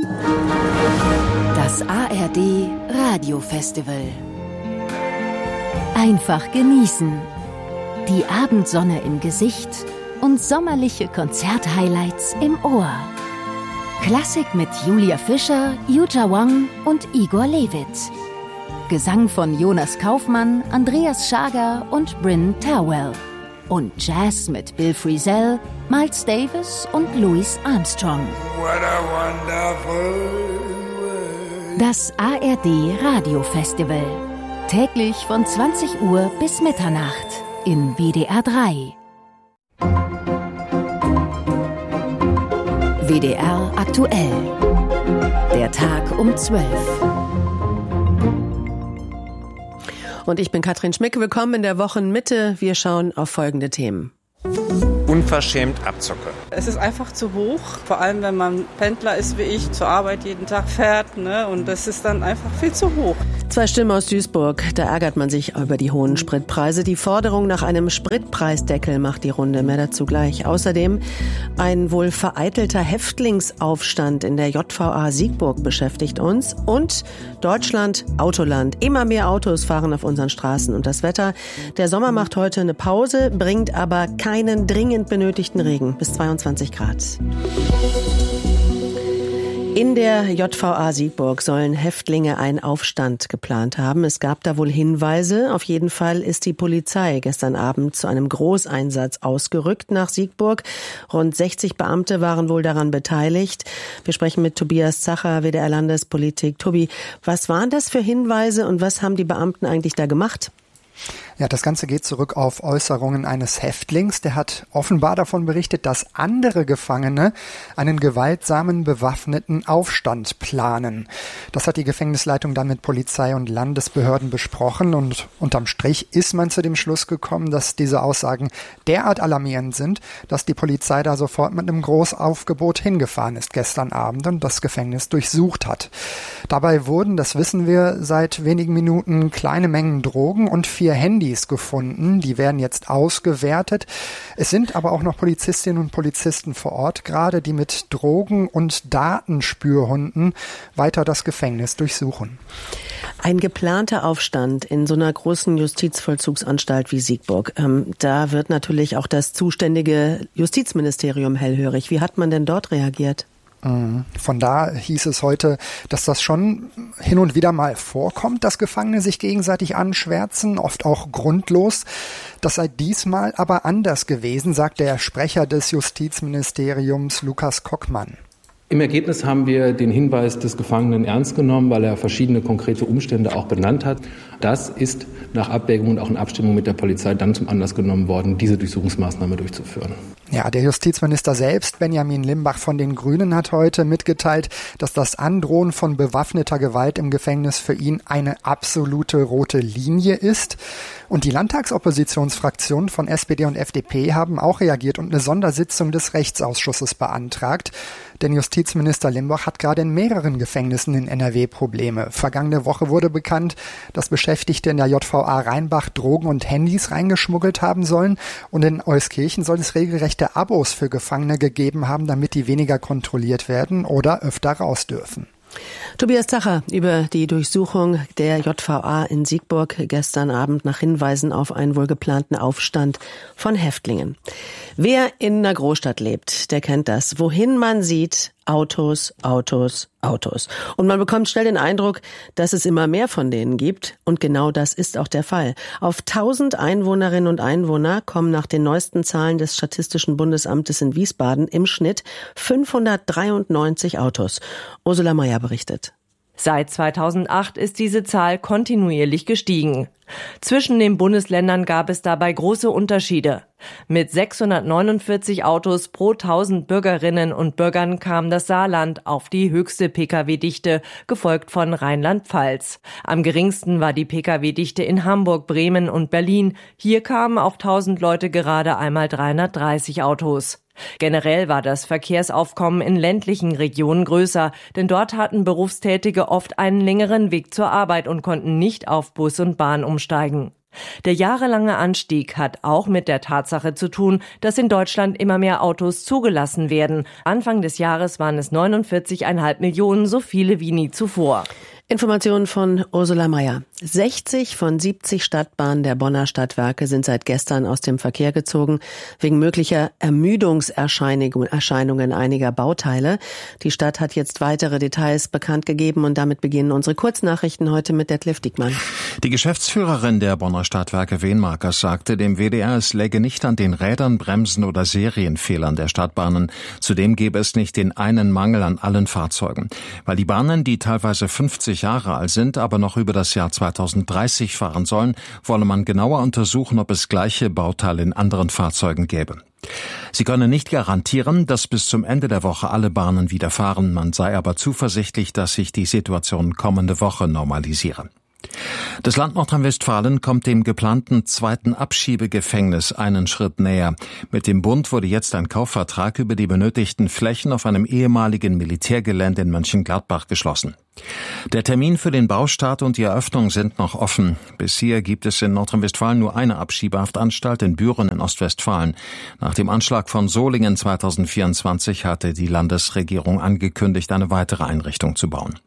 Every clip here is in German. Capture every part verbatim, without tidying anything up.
Das A R D Radiofestival. Einfach genießen. Die Abendsonne im Gesicht und sommerliche Konzerthighlights im Ohr. Klassik mit Julia Fischer, Yuja Wang und Igor Levit. Gesang von Jonas Kaufmann, Andreas Schager und Bryn Terwell. Und Jazz mit Bill Frisell, Miles Davis und Louis Armstrong. What a wonderful world. Das A R D Radiofestival. Täglich von zwanzig Uhr bis Mitternacht in W D R drei. W D R aktuell. Der Tag um zwölf. Und ich bin Katrin Schmick. Willkommen in der Wochenmitte. Wir schauen auf folgende Themen. Unverschämt Abzocke. Es ist einfach zu hoch, vor allem wenn man Pendler ist wie ich, zur Arbeit jeden Tag fährt, ne? Und das ist dann einfach viel zu hoch. Zwei Stimmen aus Duisburg, da ärgert man sich über die hohen Spritpreise. Die Forderung nach einem Spritpreisdeckel macht die Runde, mehr dazu gleich. Außerdem ein wohl vereitelter Häftlingsaufstand in der J V A Siegburg beschäftigt uns. Und Deutschland, Autoland. Immer mehr Autos fahren auf unseren Straßen. Und das Wetter, der Sommer macht heute eine Pause, bringt aber keinen dringend benötigten Regen, bis zweiundzwanzig Grad. In der J V A Siegburg sollen Häftlinge einen Aufstand geplant haben. Es gab da wohl Hinweise. Auf jeden Fall ist die Polizei gestern Abend zu einem Großeinsatz ausgerückt nach Siegburg. Rund sechzig Beamte waren wohl daran beteiligt. Wir sprechen mit Tobias Zacher, W D R Landespolitik. Tobi, was waren das für Hinweise und was haben die Beamten eigentlich da gemacht? Ja, das Ganze geht zurück auf Äußerungen eines Häftlings. Der hat offenbar davon berichtet, dass andere Gefangene einen gewaltsamen, bewaffneten Aufstand planen. Das hat die Gefängnisleitung dann mit Polizei und Landesbehörden besprochen und unterm Strich ist man zu dem Schluss gekommen, dass diese Aussagen derart alarmierend sind, dass die Polizei da sofort mit einem Großaufgebot hingefahren ist gestern Abend und das Gefängnis durchsucht hat. Dabei wurden, das wissen wir seit wenigen Minuten, kleine Mengen Drogen und vier Handys gefunden. Die werden jetzt ausgewertet. Es sind aber auch noch Polizistinnen und Polizisten vor Ort, gerade die mit Drogen- und Datenspürhunden weiter das Gefängnis durchsuchen. Ein geplanter Aufstand in so einer großen Justizvollzugsanstalt wie Siegburg. Ähm, da wird natürlich auch das zuständige Justizministerium hellhörig. Wie hat man denn dort reagiert? Von da hieß es heute, dass das schon hin und wieder mal vorkommt, dass Gefangene sich gegenseitig anschwärzen, oft auch grundlos. Das sei diesmal aber anders gewesen, sagt der Sprecher des Justizministeriums Lukas Kockmann. Im Ergebnis haben wir den Hinweis des Gefangenen ernst genommen, weil er verschiedene konkrete Umstände auch benannt hat. Das ist nach Abwägung und auch in Abstimmung mit der Polizei dann zum Anlass genommen worden, diese Durchsuchungsmaßnahme durchzuführen. Ja, der Justizminister selbst, Benjamin Limbach von den Grünen, hat heute mitgeteilt, dass das Androhen von bewaffneter Gewalt im Gefängnis für ihn eine absolute rote Linie ist. Und die Landtagsoppositionsfraktionen von S P D und F D P haben auch reagiert und eine Sondersitzung des Rechtsausschusses beantragt. Denn Justizminister Limbach hat gerade in mehreren Gefängnissen in N R W Probleme. Vergangene Woche wurde bekannt, dass Beschäftigte in der J V A Rheinbach Drogen und Handys reingeschmuggelt haben sollen. Und in Euskirchen soll es regelrechte Abos für Gefangene gegeben haben, damit die weniger kontrolliert werden oder öfter raus dürfen. Tobias Zacher über die Durchsuchung der J V A in Siegburg gestern Abend nach Hinweisen auf einen wohl geplanten Aufstand von Häftlingen. Wer in einer Großstadt lebt, der kennt das. Wohin man sieht, Autos, Autos, Autos. Und man bekommt schnell den Eindruck, dass es immer mehr von denen gibt. Und genau das ist auch der Fall. Auf tausend Einwohnerinnen und Einwohner kommen nach den neuesten Zahlen des Statistischen Bundesamtes in Wiesbaden im Schnitt fünfhundertdreiundneunzig Autos. Ursula Mayer berichtet. Seit zweitausendacht ist diese Zahl kontinuierlich gestiegen. Zwischen den Bundesländern gab es dabei große Unterschiede. Mit sechshundertneunundvierzig Autos pro tausend Bürgerinnen und Bürgern kam das Saarland auf die höchste Pkw-Dichte, gefolgt von Rheinland-Pfalz. Am geringsten war die Pkw-Dichte in Hamburg, Bremen und Berlin. Hier kamen auf tausend Leute gerade einmal dreihundertdreißig Autos. Generell war das Verkehrsaufkommen in ländlichen Regionen größer, denn dort hatten Berufstätige oft einen längeren Weg zur Arbeit und konnten nicht auf Bus und Bahn umsteigen. Der jahrelange Anstieg hat auch mit der Tatsache zu tun, dass in Deutschland immer mehr Autos zugelassen werden. Anfang des Jahres waren es neunundvierzig Komma fünf Millionen, so viele wie nie zuvor. Informationen von Ursula Mayer. sechzig von siebzig Stadtbahnen der Bonner Stadtwerke sind seit gestern aus dem Verkehr gezogen, wegen möglicher Ermüdungserscheinungen einiger Bauteile. Die Stadt hat jetzt weitere Details bekannt gegeben und damit beginnen unsere Kurznachrichten heute mit Detlef Diekmann. Die Geschäftsführerin der Bonner Stadtwerke Wenmarkers sagte dem W D R, es läge nicht an den Rädern, Bremsen oder Serienfehlern der Stadtbahnen. Zudem gäbe es nicht den einen Mangel an allen Fahrzeugen. Weil die Bahnen, die teilweise fünfzig Jahre alt sind, aber noch über das Jahr zweitausenddreißig fahren sollen, wolle man genauer untersuchen, ob es gleiche Bauteile in anderen Fahrzeugen gäbe. Sie könne nicht garantieren, dass bis zum Ende der Woche alle Bahnen wieder fahren. Man sei aber zuversichtlich, dass sich die Situation kommende Woche normalisiere. Das Land Nordrhein-Westfalen kommt dem geplanten zweiten Abschiebegefängnis einen Schritt näher. Mit dem Bund wurde jetzt ein Kaufvertrag über die benötigten Flächen auf einem ehemaligen Militärgelände in Mönchengladbach geschlossen. Der Termin für den Baustart und die Eröffnung sind noch offen. Bisher gibt es in Nordrhein-Westfalen nur eine Abschiebehaftanstalt in Büren in Ostwestfalen. Nach dem Anschlag von Solingen zweitausendvierundzwanzig hatte die Landesregierung angekündigt, eine weitere Einrichtung zu bauen.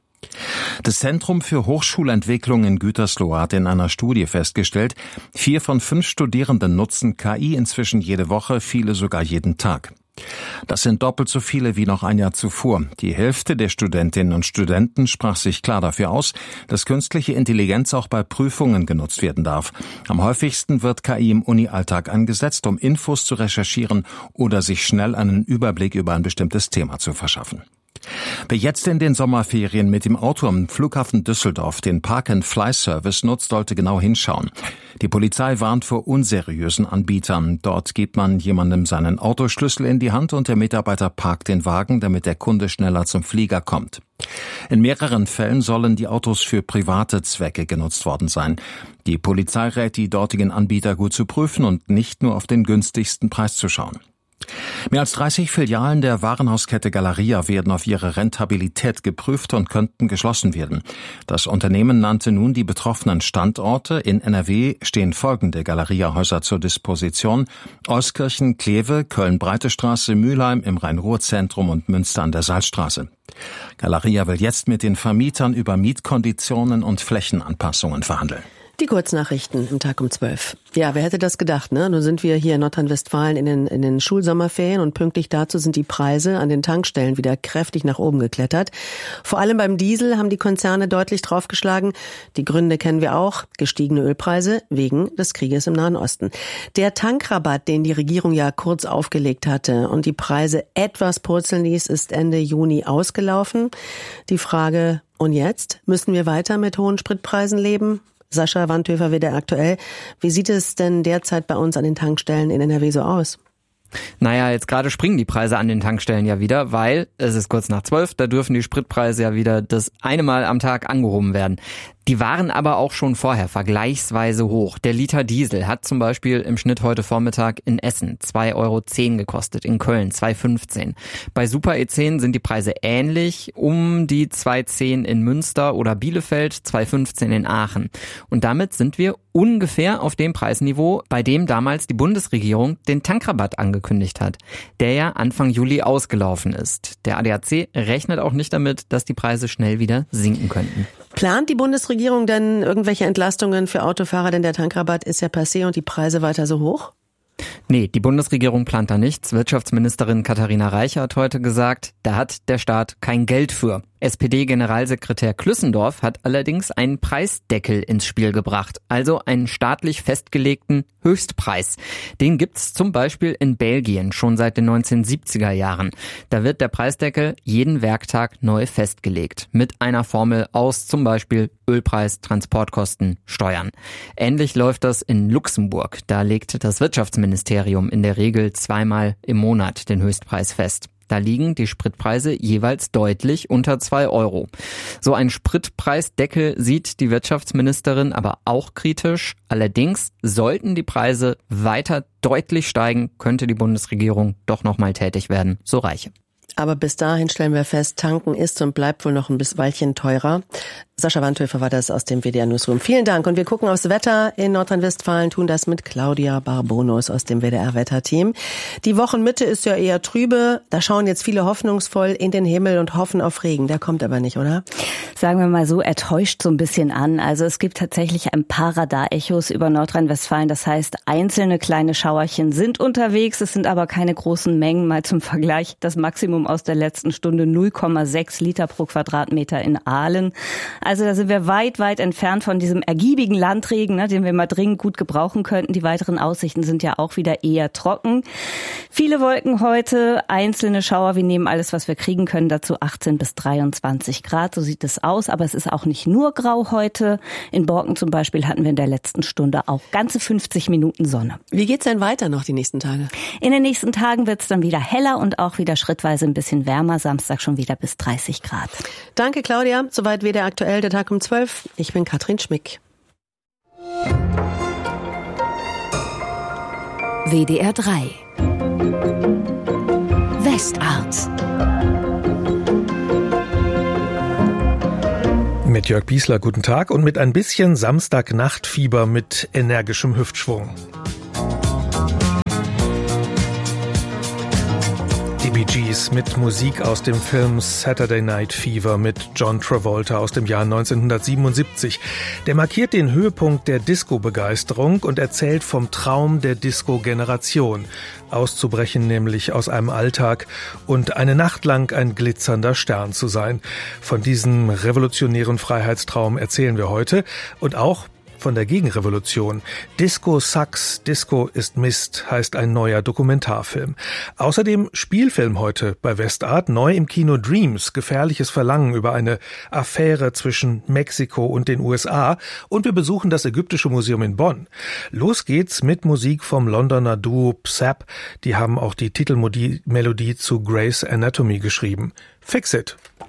Das Zentrum für Hochschulentwicklung in Gütersloh hat in einer Studie festgestellt, vier von fünf Studierenden nutzen K I inzwischen jede Woche, viele sogar jeden Tag. Das sind doppelt so viele wie noch ein Jahr zuvor. Die Hälfte der Studentinnen und Studenten sprach sich klar dafür aus, dass künstliche Intelligenz auch bei Prüfungen genutzt werden darf. Am häufigsten wird K I im Uni-Alltag eingesetzt, um Infos zu recherchieren oder sich schnell einen Überblick über ein bestimmtes Thema zu verschaffen. Wer jetzt in den Sommerferien mit dem Auto am Flughafen Düsseldorf den Park-and-Fly-Service nutzt, sollte genau hinschauen. Die Polizei warnt vor unseriösen Anbietern. Dort gibt man jemandem seinen Autoschlüssel in die Hand und der Mitarbeiter parkt den Wagen, damit der Kunde schneller zum Flieger kommt. In mehreren Fällen sollen die Autos für private Zwecke genutzt worden sein. Die Polizei rät die dortigen Anbieter gut zu prüfen und nicht nur auf den günstigsten Preis zu schauen. Mehr als dreißig Filialen der Warenhauskette Galeria werden auf ihre Rentabilität geprüft und könnten geschlossen werden. Das Unternehmen nannte nun die betroffenen Standorte. In N R W stehen folgende Galeria-Häuser zur Disposition: Euskirchen, Kleve, Köln-Breite-Straße, Mülheim im Rhein-Ruhr-Zentrum und Münster an der Salzstraße. Galeria will jetzt mit den Vermietern über Mietkonditionen und Flächenanpassungen verhandeln. Die Kurznachrichten im Tag um zwölf. Ja, wer hätte das gedacht, ne? Nun sind wir hier in Nordrhein-Westfalen in den, in den Schulsommerferien und pünktlich dazu sind die Preise an den Tankstellen wieder kräftig nach oben geklettert. Vor allem beim Diesel haben die Konzerne deutlich draufgeschlagen. Die Gründe kennen wir auch. Gestiegene Ölpreise wegen des Krieges im Nahen Osten. Der Tankrabatt, den die Regierung ja kurz aufgelegt hatte und die Preise etwas purzeln ließ, ist Ende Juni ausgelaufen. Die Frage, und jetzt? Müssen wir weiter mit hohen Spritpreisen leben? Sascha Wandhöfer, W D R aktuell. Wie sieht es denn derzeit bei uns an den Tankstellen in N R W so aus? Naja, jetzt gerade springen die Preise an den Tankstellen ja wieder, weil es ist kurz nach zwölf, da dürfen die Spritpreise ja wieder das eine Mal am Tag angehoben werden. Die waren aber auch schon vorher vergleichsweise hoch. Der Liter Diesel hat zum Beispiel im Schnitt heute Vormittag in Essen zwei Euro zehn gekostet, in Köln zwei Euro fünfzehn. Bei Super E zehn sind die Preise ähnlich, um die zwei Euro zehn in Münster oder Bielefeld, zwei Euro fünfzehn in Aachen. Und damit sind wir ungefähr auf dem Preisniveau, bei dem damals die Bundesregierung den Tankrabatt angekündigt hat, der ja Anfang Juli ausgelaufen ist. Der A D A C rechnet auch nicht damit, dass die Preise schnell wieder sinken könnten. Plant die Bundesregierung denn irgendwelche Entlastungen für Autofahrer, denn der Tankrabatt ist ja passé und die Preise weiter so hoch? Nee, die Bundesregierung plant da nichts. Wirtschaftsministerin Katharina Reiche hat heute gesagt, da hat der Staat kein Geld für. S P D-Generalsekretär Klüssendorf hat allerdings einen Preisdeckel ins Spiel gebracht, also einen staatlich festgelegten Höchstpreis. Den gibt's zum Beispiel in Belgien schon seit den neunzehnhundertsiebziger Jahren. Da wird der Preisdeckel jeden Werktag neu festgelegt, mit einer Formel aus zum Beispiel Ölpreis, Transportkosten, Steuern. Ähnlich läuft das in Luxemburg. Da legt das Wirtschaftsministerium in der Regel zweimal im Monat den Höchstpreis fest. Da liegen die Spritpreise jeweils deutlich unter zwei Euro. So ein Spritpreisdeckel sieht die Wirtschaftsministerin aber auch kritisch. Allerdings sollten die Preise weiter deutlich steigen, könnte die Bundesregierung doch noch mal tätig werden, so Reiche. Aber bis dahin stellen wir fest, tanken ist und bleibt wohl noch ein bisschen Weilchen teurer. Sascha Wandhöfer war das aus dem W D R Newsroom. Vielen Dank. Und wir gucken aufs Wetter in Nordrhein-Westfalen, tun das mit Claudia Barbonus aus dem W D R-Wetterteam. Die Wochenmitte ist ja eher trübe. Da schauen jetzt viele hoffnungsvoll in den Himmel und hoffen auf Regen. Der kommt aber nicht, oder? Sagen wir mal so, er täuscht so ein bisschen an. Also es gibt tatsächlich ein paar Radarechos über Nordrhein-Westfalen. Das heißt, einzelne kleine Schauerchen sind unterwegs. Es sind aber keine großen Mengen. Mal zum Vergleich, das Maximum aus der letzten Stunde null Komma sechs Liter pro Quadratmeter in Aalen. Also da sind wir weit, weit entfernt von diesem ergiebigen Landregen, ne, den wir mal dringend gut gebrauchen könnten. Die weiteren Aussichten sind ja auch wieder eher trocken. Viele Wolken heute, einzelne Schauer. Wir nehmen alles, was wir kriegen können, dazu achtzehn bis dreiundzwanzig Grad. So sieht es aus. Aber es ist auch nicht nur grau heute. In Borken zum Beispiel hatten wir in der letzten Stunde auch ganze fünfzig Minuten Sonne. Wie geht's denn weiter noch die nächsten Tage? In den nächsten Tagen wird es dann wieder heller und auch wieder schrittweise ein bisschen wärmer. Samstag schon wieder bis dreißig Grad. Danke, Claudia. Soweit W D R aktuell, der Tag um zwölf. Ich bin Katrin Schmick. W D R drei Westart Mit Jörg Biesler, guten Tag, und mit ein bisschen Samstagnachtfieber mit energischem Hüftschwung. Die Bee Gees mit Musik aus dem Film Saturday Night Fever mit John Travolta aus dem Jahr neunzehnhundertsiebenundsiebzig. Der markiert den Höhepunkt der Disco-Begeisterung und erzählt vom Traum der Disco-Generation. Auszubrechen nämlich aus einem Alltag und eine Nacht lang ein glitzernder Stern zu sein. Von diesem revolutionären Freiheitstraum erzählen wir heute und auch von der Gegenrevolution. Disco sucks, Disco ist Mist, heißt ein neuer Dokumentarfilm. Außerdem Spielfilm heute bei Westart, neu im Kino Dreams, gefährliches Verlangen über eine Affäre zwischen Mexiko und den U S A, und wir besuchen das Ägyptische Museum in Bonn. Los geht's mit Musik vom Londoner Duo Psap, die haben auch die Titelmelodie zu Grey's Anatomy geschrieben. Fix It!